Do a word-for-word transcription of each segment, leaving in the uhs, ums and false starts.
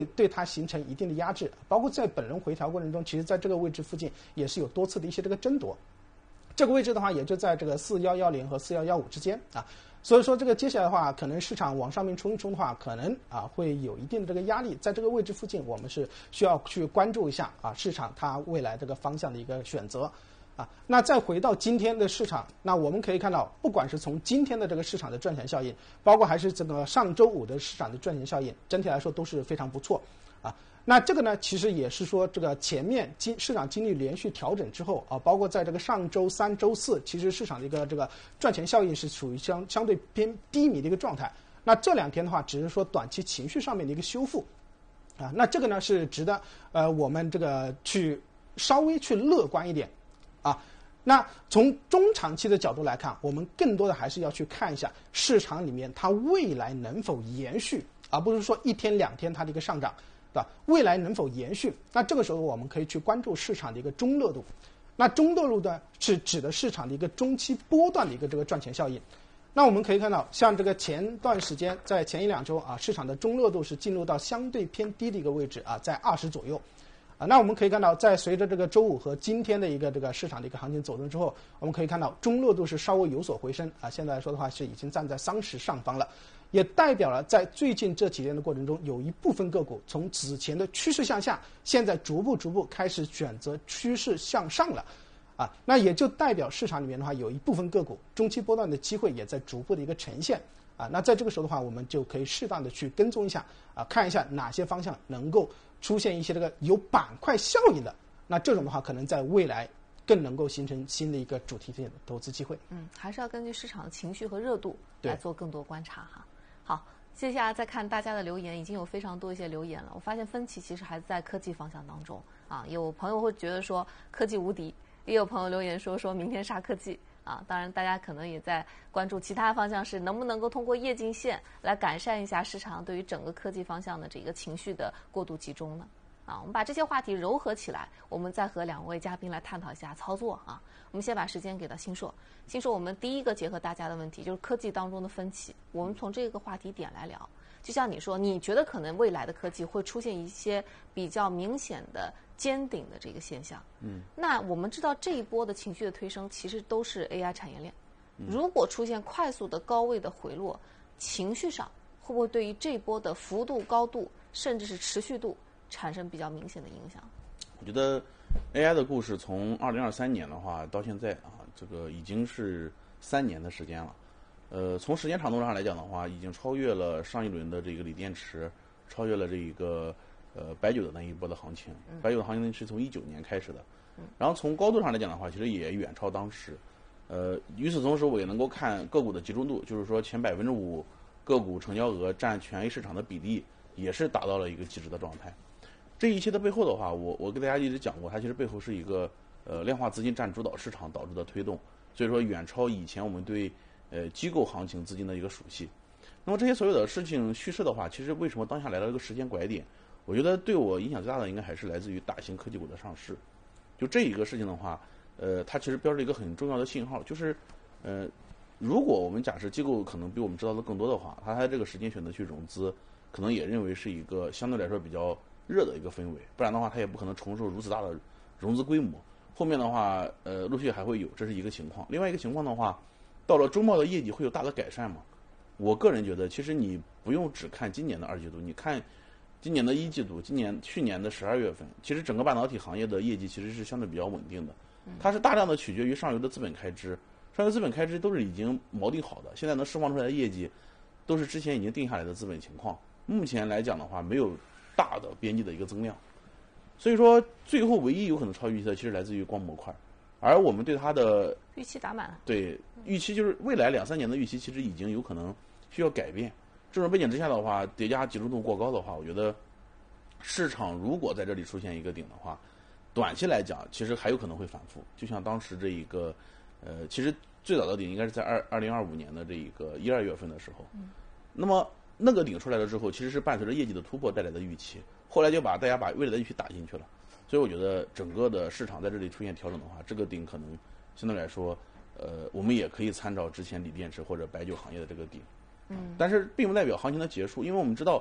对它形成一定的压制，包括在本轮回调过程中，其实在这个位置附近也是有多次的一些这个争夺。这个位置的话，也就在这个四幺幺零和四幺幺五之间啊。所以说，这个接下来的话，可能市场往上面冲一冲的话，可能啊会有一定的这个压力，在这个位置附近，我们是需要去关注一下啊市场它未来这个方向的一个选择。啊，那再回到今天的市场，那我们可以看到，不管是从今天的这个市场的赚钱效应，包括还是这个上周五的市场的赚钱效应，整体来说都是非常不错啊。那这个呢，其实也是说，这个前面经市场经历连续调整之后啊，包括在这个上周三、周四，其实市场的一个这个赚钱效应是处于相相对偏低迷的一个状态。那这两天的话，只是说短期情绪上面的一个修复啊，那这个呢是值得呃我们这个去稍微去乐观一点。啊，那从中长期的角度来看，我们更多的还是要去看一下市场里面它未来能否延续，而不是说一天两天它的一个上涨，对吧？未来能否延续？那这个时候我们可以去关注市场的一个中热度。那中热度呢，是指的市场的一个中期波段的一个这个赚钱效应。那我们可以看到，像这个前段时间，在前一两周啊，市场的中热度是进入到相对偏低的一个位置啊，在二十左右。啊，那我们可以看到，在随着这个周五和今天的一个这个市场的一个行情走动之后，我们可以看到中热度是稍微有所回升啊。现在来说的话，是已经站在三十上方了，也代表了在最近这几天的过程中，有一部分个股从此前的趋势向下，现在逐步逐步开始选择趋势向上了。啊，那也就代表市场里面的话，有一部分个股中期波段的机会也在逐步的一个呈现。啊，那在这个时候的话，我们就可以适当的去跟踪一下啊，看一下哪些方向能够出现一些这个有板块效应的，那这种的话，可能在未来更能够形成新的一个主题性的投资机会。 嗯，还是要根据市场的情绪和热度来做更多观察哈。好，接下来再看大家的留言，已经有非常多一些留言了。我发现分歧其实还是在科技方向当中啊，有朋友会觉得说科技无敌，也有朋友留言说说明天杀科技。啊，当然，大家可能也在关注其他方向，是能不能够通过夜镜线来改善一下市场对于整个科技方向的这个情绪的过度集中呢？啊，我们把这些话题糅合起来，我们再和两位嘉宾来探讨一下操作啊。我们先把时间给到新硕，新硕，我们第一个结合大家的问题就是科技当中的分歧，我们从这个话题点来聊。就像你说，你觉得可能未来的科技会出现一些比较明显的尖顶的这个现象。嗯，那我们知道这一波的情绪的推升其实都是 A I 产业链。如果出现快速的高位的回落，情绪上会不会对于这一波的幅度、高度，甚至是持续度产生比较明显的影响？ 我觉得 A I 的故事从二零二三年的话到现在啊，这个已经是三年的时间了。呃，从时间长度上来讲的话，已经超越了上一轮的这个锂电池，超越了这一个呃白酒的那一波的行情。白酒的行情是从一九年开始的，然后从高度上来讲的话，其实也远超当时。呃，与此同时，我也能够看个股的集中度，就是说前百分之五个股成交额占全 A 市场的比例，也是达到了一个极值的状态。这一切的背后的话，我我跟大家一直讲过，它其实背后是一个呃量化资金占主导市场导致的推动，所以说远超以前我们对呃机构行情资金的一个熟悉。那么这些所有的事情叙事的话，其实为什么当下来到这个时间拐点？我觉得对我影响最大的应该还是来自于大型科技股的上市。就这一个事情的话，呃，它其实标志一个很重要的信号，就是呃，如果我们假设机构可能比我们知道的更多的话，它在这个时间选择去融资，可能也认为是一个相对来说比较热的一个氛围，不然的话，它也不可能承受如此大的融资规模。后面的话，呃，陆续还会有，这是一个情况。另外一个情况的话，到了周末的业绩会有大的改善吗？我个人觉得，其实你不用只看今年的二季度，你看今年的一季度，今年去年的十二月份，其实整个半导体行业的业绩其实是相对比较稳定的。它是大量的取决于上游的资本开支，上游资本开支都是已经锚定好的，现在能释放出来的业绩，都是之前已经定下来的资本情况。目前来讲的话，没有大的边际的一个增量，所以说最后唯一有可能超预期的，其实来自于光模块，而我们对它的预期打满了。 对预期就是未来两三年的预期，其实已经有可能需要改变。这种背景之下的话，叠加集中度过高的话，我觉得市场如果在这里出现一个顶的话，短期来讲，其实还有可能会反复。就像当时这一个，呃，其实最早的顶应该是在二二零二五年的这一个一二月份的时候。嗯、那么那个顶出来了之后，其实是伴随着业绩的突破带来的预期，后来就把大家把未来的预期打进去了。所以我觉得整个的市场在这里出现调整的话，这个顶可能相对来说，呃，我们也可以参照之前锂电池或者白酒行业的这个顶。嗯。但是并不代表行情的结束，因为我们知道，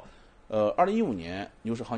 呃，二零一五年牛市行